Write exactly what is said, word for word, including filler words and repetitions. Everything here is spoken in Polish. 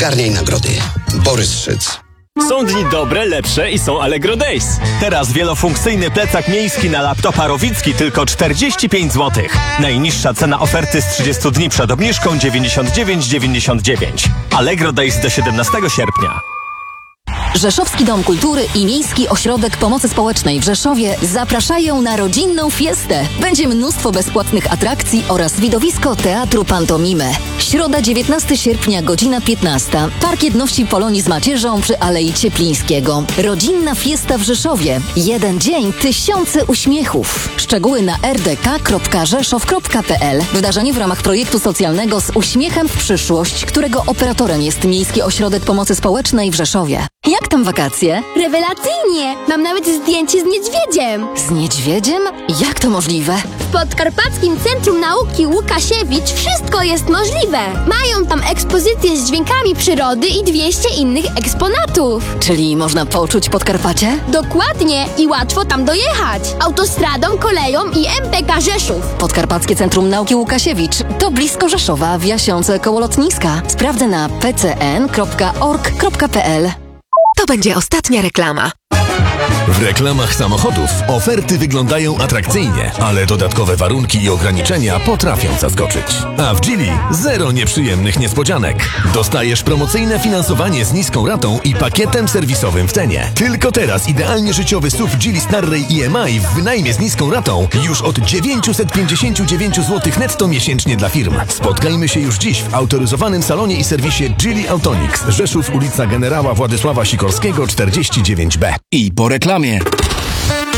Zgarniaj nagrody. Borys Szyc. Są dni dobre, lepsze i są Allegro Days. Teraz wielofunkcyjny plecak miejski na laptopa Rowicki tylko czterdzieści pięć złotych. Najniższa cena oferty z trzydziestu dni przed obniżką dziewięćdziesiąt dziewięć dziewięćdziesiąt dziewięć. Allegro Days do siedemnastego sierpnia. Rzeszowski Dom Kultury i Miejski Ośrodek Pomocy Społecznej w Rzeszowie zapraszają na rodzinną fiestę. Będzie mnóstwo bezpłatnych atrakcji oraz widowisko teatru pantomimy. Środa dziewiętnastego sierpnia, godzina piętnasta. Park Jedności Polonii z Macierzą przy Alei Cieplińskiego. Rodzinna fiesta w Rzeszowie. Jeden dzień, tysiące uśmiechów. Szczegóły na r d k kropka rzeszow kropka p l. Wydarzenie w ramach projektu socjalnego Z uśmiechem w przyszłość, którego operatorem jest Miejski Ośrodek Pomocy Społecznej w Rzeszowie. Jak tam wakacje? Rewelacyjnie! Mam nawet zdjęcie z niedźwiedziem. Z niedźwiedziem? Jak to możliwe? W Podkarpackim Centrum Nauki Łukasiewicz wszystko jest możliwe. Mają tam ekspozycję z dźwiękami przyrody i dwieście innych eksponatów. Czyli można poczuć Podkarpacie? Dokładnie i łatwo tam dojechać. Autostradą, koleją i M P K Rzeszów. Podkarpackie Centrum Nauki Łukasiewicz to blisko Rzeszowa, w Jasiące koło lotniska. Sprawdzę na p c n kropka org kropka p l. To będzie ostatnia reklama. W reklamach samochodów oferty wyglądają atrakcyjnie, ale dodatkowe warunki i ograniczenia potrafią zaskoczyć. A w Geely zero nieprzyjemnych niespodzianek. Dostajesz promocyjne finansowanie z niską ratą i pakietem serwisowym w cenie. Tylko teraz idealnie życiowy S U V Geely Starray I M I w wynajmie z niską ratą już od dziewięćset pięćdziesiąt dziewięć złotych netto miesięcznie dla firm. Spotkajmy się już dziś w autoryzowanym salonie i serwisie Geely Autonix. Rzeszów, ulica Generała Władysława Sikorskiego czterdzieści dziewięć B. I po reklamie.